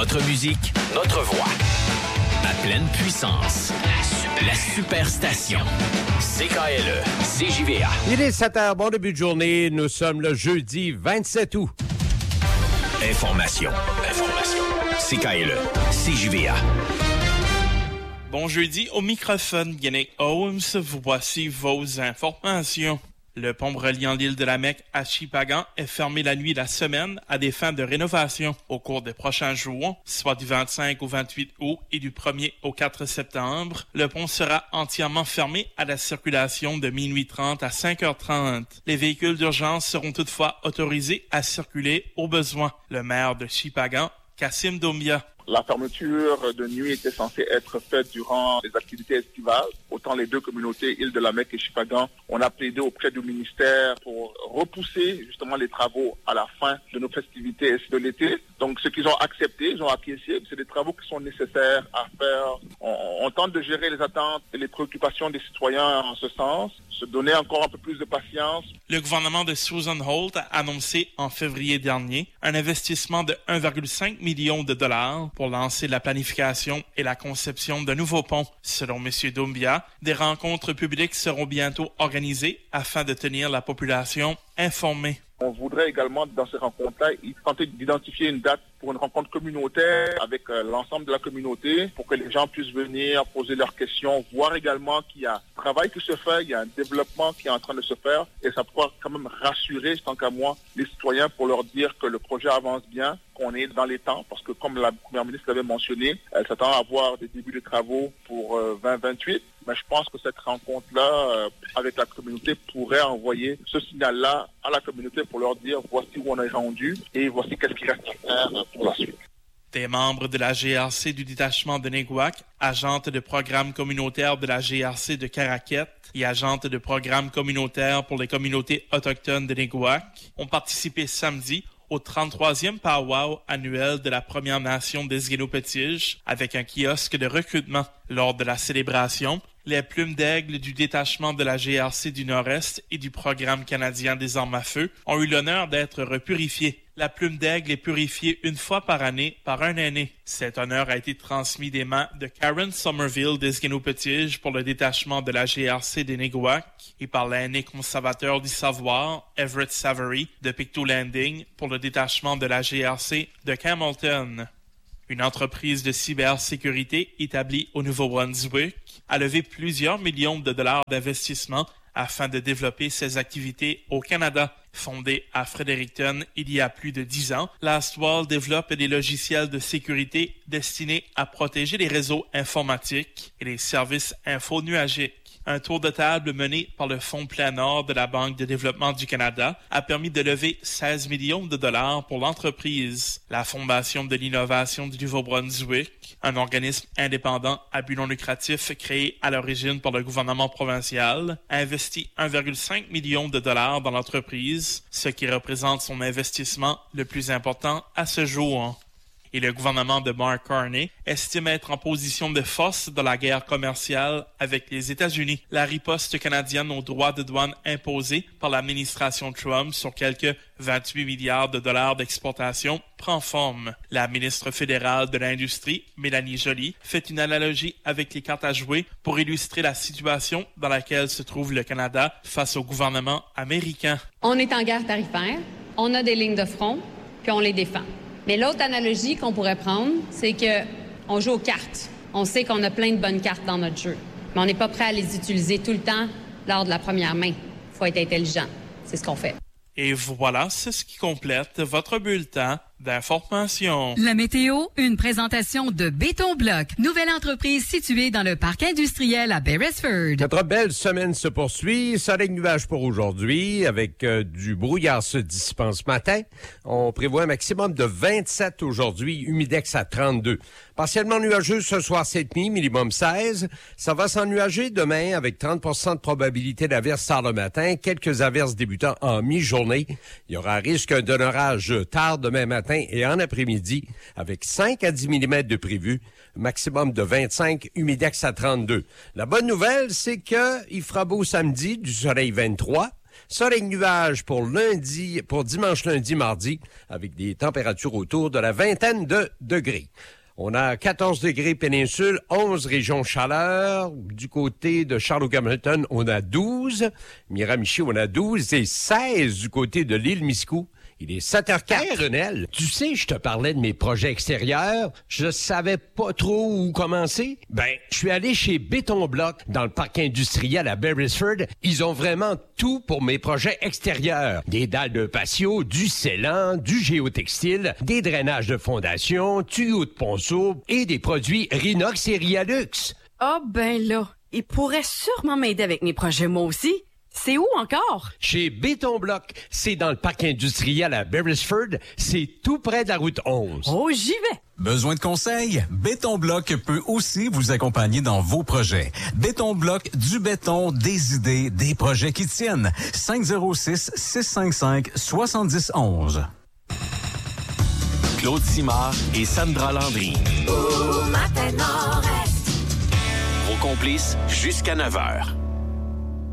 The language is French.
Notre musique, notre voix. À pleine puissance. La superstation. CKLE, CJVA. Il est 7h, bon début de journée. Nous sommes le jeudi 27 août. Information. CKLE, CJVA. Bon jeudi, au microphone, Yannick Holmes, voici vos informations. Le pont reliant l'île de la Mecque à Shippagan est fermé la nuit et la semaine à des fins de rénovation. Au cours des prochains jours, soit du 25 au 28 août et du 1er au 4 septembre, le pont sera entièrement fermé à la circulation de minuit 30 à 5h30. Les véhicules d'urgence seront toutefois autorisés à circuler au besoin. Le maire de Shippagan, Kassim Doumbia. La fermeture de nuit était censée être faite durant les activités estivales. Autant les deux communautés, Île de la Mecque et Shippagan, on a plaidé auprès du ministère pour repousser justement les travaux à la fin de nos festivités de l'été. Donc ce qu'ils ont accepté, ils ont acquiescé, c'est des travaux qui sont nécessaires à faire. On tente de gérer les attentes et les préoccupations des citoyens en ce sens, se donner encore un peu plus de patience. Le gouvernement de Susan Holt a annoncé en février dernier un investissement de 1,5 million de dollars pour lancer la planification et la conception d'un nouveau pont. Selon M. Doumbia, des rencontres publiques seront bientôt organisées afin de tenir la population informée. On voudrait également, dans ces rencontres-là, tenter d'identifier une date pour une rencontre communautaire avec l'ensemble de la communauté pour que les gens puissent venir poser leurs questions, voir également qu'il y a un travail qui se fait, il y a un développement qui est en train de se faire et ça pourra quand même rassurer, tant qu'à moi, les citoyens pour leur dire que le projet avance bien, qu'on est dans les temps, parce que comme la première ministre l'avait mentionné, elle s'attend à avoir des débuts de travaux pour 2028. Mais je pense que cette rencontre-là, avec la communauté, pourrait envoyer ce signal-là à la communauté pour leur dire voici où on est rendu et voici qu'est-ce qu'il reste à faire pour la suite. Des membres de la GRC du détachement de Néguac, agentes de programme communautaire de la GRC de Caraquette et agentes de programme communautaire pour les communautés autochtones de Néguac ont participé samedi au 33e powwow annuel de la Première Nation des Esgueno-Petiges avec un kiosque de recrutement. Lors de la célébration, les plumes d'aigle du détachement de la GRC du Nord-Est et du Programme canadien des armes à feu ont eu l'honneur d'être repurifiées. La plume d'aigle est purifiée une fois par année par un aîné. Cet honneur a été transmis des mains de Karen Somerville des Esgueno-Petiges pour le détachement de la GRC des Néguac et par l'aîné conservateur du savoir, Everett Savary, de Pictou Landing pour le détachement de la GRC de Campbellton. Une entreprise de cybersécurité établie au Nouveau-Brunswick a levé plusieurs millions de dollars d'investissement afin de développer ses activités au Canada. Fondée à Fredericton il y a plus de 10 ans, Lastwall développe des logiciels de sécurité destinés à protéger les réseaux informatiques et les services info-nuagiques. Un tour de table mené par le Fonds Plein Nord de la Banque de développement du Canada a permis de lever 16 millions de dollars pour l'entreprise. La Fondation de l'innovation du Nouveau-Brunswick, un organisme indépendant à but non lucratif créé à l'origine par le gouvernement provincial, a investi 1,5 million de dollars dans l'entreprise, ce qui représente son investissement le plus important à ce jour. Et le gouvernement de Mark Carney estime être en position de force dans la guerre commerciale avec les États-Unis. La riposte canadienne aux droits de douane imposés par l'administration Trump sur quelques 28 milliards de dollars d'exportation prend forme. La ministre fédérale de l'Industrie, Mélanie Joly, fait une analogie avec les cartes à jouer pour illustrer la situation dans laquelle se trouve le Canada face au gouvernement américain. On est en guerre tarifaire, on a des lignes de front, puis on les défend. Mais l'autre analogie qu'on pourrait prendre, c'est que on joue aux cartes. On sait qu'on a plein de bonnes cartes dans notre jeu, mais on n'est pas prêt à les utiliser tout le temps lors de la première main. Il faut être intelligent. C'est ce qu'on fait. Et voilà, c'est ce qui complète votre bulletin d'information. La météo, une présentation de Béton Bloc, nouvelle entreprise située dans le parc industriel à Beresford. Notre belle semaine se poursuit. Soleil nuage pour aujourd'hui avec du brouillard se dissipant ce matin. On prévoit un maximum de 27 aujourd'hui, humidex à 32. Partiellement nuageux ce soir cette nuit, minimum 16. Ça va s'ennuager demain avec 30% de probabilité d'averses tard le matin. Quelques averses débutant en mi-journée. Il y aura risque d'un orage tard demain matin et en après-midi avec 5 à 10 mm de prévu. Maximum de 25, humidex à 32. La bonne nouvelle, c'est que il fera beau samedi, du soleil 23. Soleil nuages pour dimanche, lundi, mardi, avec des températures autour de la vingtaine de degrés. On a 14 degrés péninsule, 11 régions chaleur. Du côté de Charlotte-Hamilton, on a 12. Miramichi, on a 12 et 16 du côté de l'île Miscou. Il est 7h04. Hey, Renel, tu sais, je te parlais de mes projets extérieurs. Je savais pas trop où commencer. Je suis allé chez Béton Bloc dans le parc industriel à Beresford. Ils ont vraiment tout pour mes projets extérieurs. Des dalles de patio, du scellant, du géotextile, des drainages de fondation, tuyaux de ponceau et des produits Rinox et Rialux. Ah là, il pourrait sûrement m'aider avec mes projets moi aussi. C'est où encore? Chez Béton Bloc. C'est dans le parc industriel à Beresford. C'est tout près de la route 11. Oh, j'y vais! Besoin de conseils? Béton Bloc peut aussi vous accompagner dans vos projets. Béton Bloc, du béton, des idées, des projets qui tiennent. 506-655-7011. Claude Simard et Sandra Landry. Vos complices jusqu'à 9h.